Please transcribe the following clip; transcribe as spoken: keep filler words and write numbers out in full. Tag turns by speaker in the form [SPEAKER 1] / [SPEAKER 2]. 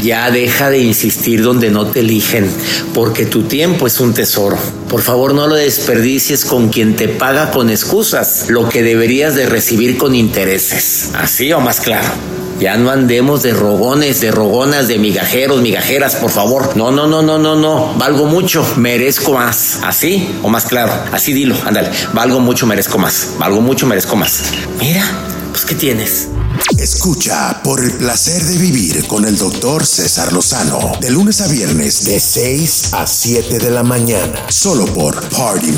[SPEAKER 1] ya deja de insistir donde no te eligen, porque tu tiempo es un tesoro. Por favor, no lo desperdicies con quien te paga con excusas lo que deberías de recibir con intereses. ¿Así o más claro? Ya no andemos de rogones, de rogonas, de migajeros, migajeras, por favor. No, no, no, no, no, no. Valgo mucho, merezco más. ¿Así o más claro? Así dilo, ándale. Valgo mucho, merezco más. Valgo mucho, merezco más. Mira, pues ¿qué tienes?
[SPEAKER 2] Escucha Por el Placer de Vivir con el doctor César Lozano. De lunes a viernes, de seis a siete de la mañana. Solo por Party